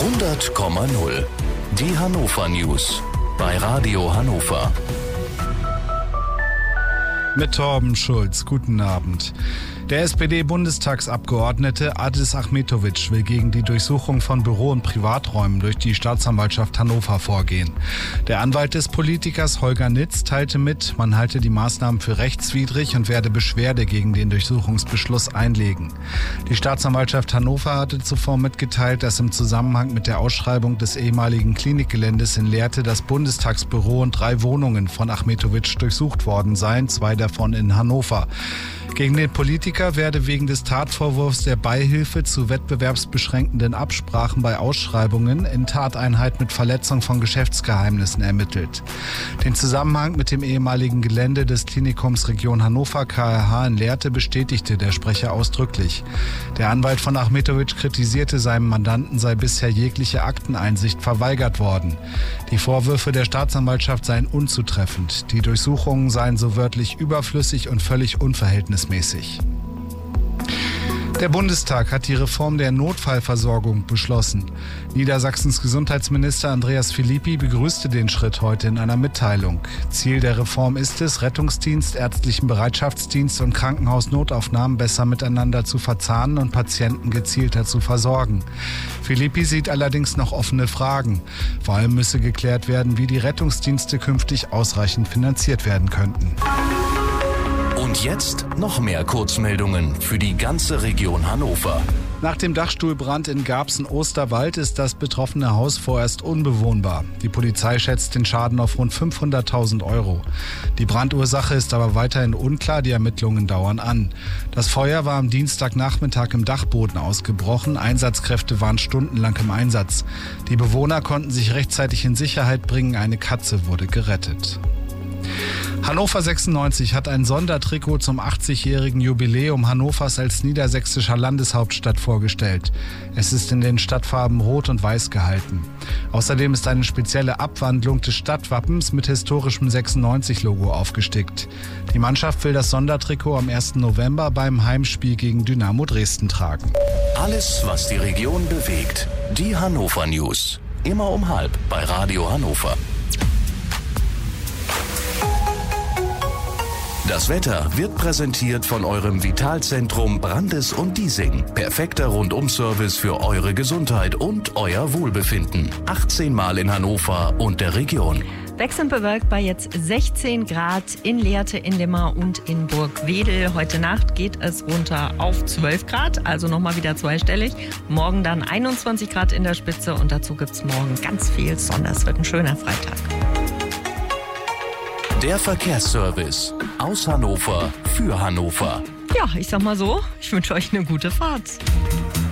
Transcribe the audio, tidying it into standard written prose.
100,0. Die Hannover News bei Radio Hannover. Mit Torben Schulz, guten Abend. Der SPD-Bundestagsabgeordnete Adis Achmetović will gegen die Durchsuchung von Büro- und Privaträumen durch die Staatsanwaltschaft Hannover vorgehen. Der Anwalt des Politikers Holger Nitz teilte mit, man halte die Maßnahmen für rechtswidrig und werde Beschwerde gegen den Durchsuchungsbeschluss einlegen. Die Staatsanwaltschaft Hannover hatte zuvor mitgeteilt, dass im Zusammenhang mit der Ausschreibung des ehemaligen Klinikgeländes in Lehrte das Bundestagsbüro und 3 Wohnungen von Achmetović durchsucht worden seien, 2 davon in Hannover. Gegen den Politiker werde wegen des Tatvorwurfs der Beihilfe zu wettbewerbsbeschränkenden Absprachen bei Ausschreibungen in Tateinheit mit Verletzung von Geschäftsgeheimnissen ermittelt. Den Zusammenhang mit dem ehemaligen Gelände des Klinikums Region Hannover KRH in Lehrte bestätigte der Sprecher ausdrücklich. Der Anwalt von Achmetović kritisierte, seinem Mandanten sei bisher jegliche Akteneinsicht verweigert worden. Die Vorwürfe der Staatsanwaltschaft seien unzutreffend. Die Durchsuchungen seien so wörtlich überflüssig und völlig unverhältnismäßig. Der Bundestag hat die Reform der Notfallversorgung beschlossen. Niedersachsens Gesundheitsminister Andreas Philippi begrüßte den Schritt heute in einer Mitteilung. Ziel der Reform ist es, Rettungsdienst, ärztlichen Bereitschaftsdienst und Krankenhausnotaufnahmen besser miteinander zu verzahnen und Patienten gezielter zu versorgen. Philippi sieht allerdings noch offene Fragen. Vor allem müsse geklärt werden, wie die Rettungsdienste künftig ausreichend finanziert werden könnten. Und jetzt noch mehr Kurzmeldungen für die ganze Region Hannover. Nach dem Dachstuhlbrand in Garbsen-Osterwald ist das betroffene Haus vorerst unbewohnbar. Die Polizei schätzt den Schaden auf rund 500.000 €. Die Brandursache ist aber weiterhin unklar, die Ermittlungen dauern an. Das Feuer war am Dienstagnachmittag im Dachboden ausgebrochen. Einsatzkräfte waren stundenlang im Einsatz. Die Bewohner konnten sich rechtzeitig in Sicherheit bringen, eine Katze wurde gerettet. Hannover 96 hat ein Sondertrikot zum 80-jährigen Jubiläum Hannovers als niedersächsischer Landeshauptstadt vorgestellt. Es ist in den Stadtfarben Rot und Weiß gehalten. Außerdem ist eine spezielle Abwandlung des Stadtwappens mit historischem 96-Logo aufgestickt. Die Mannschaft will das Sondertrikot am 1. November beim Heimspiel gegen Dynamo Dresden tragen. Alles, was die Region bewegt. Die Hannover News. Immer um 12:30 bei Radio Hannover. Das Wetter wird präsentiert von eurem Vitalzentrum Brandes und Diesing. Perfekter Rundum-Service für eure Gesundheit und euer Wohlbefinden. 18 Mal in Hannover und der Region. Wechselnd bewölkt bei jetzt 16 Grad in Lehrte, in Limmer und in Burgwedel. Heute Nacht geht es runter auf 12 Grad, also nochmal wieder zweistellig. Morgen dann 21 Grad in der Spitze und dazu gibt es morgen ganz viel Sonne. Es wird ein schöner Freitag. Der Verkehrsservice aus Hannover für Hannover. Ja, ich sag mal so, ich wünsche euch eine gute Fahrt.